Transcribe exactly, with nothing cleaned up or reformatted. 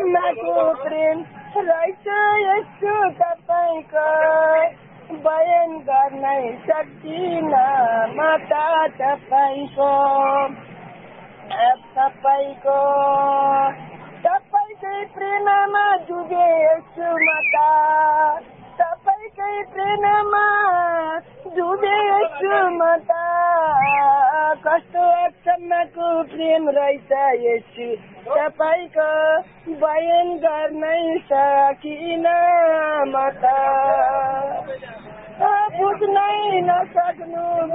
अक्षम्माको प्रेम रहेछ यसो तपाईँको बयान गर्नै सक्दिनँ म त तपाईँको तपाईँको तपाईँकै प्रेममा डुबेछु म त तपाईँकै प्रेममा डुबेछु म त कस्तो अक्षम्माको प्रेम रहेछ यसो तपाईँको बयान गर्नै सकिनँ म त बुझ्नै नसक्नु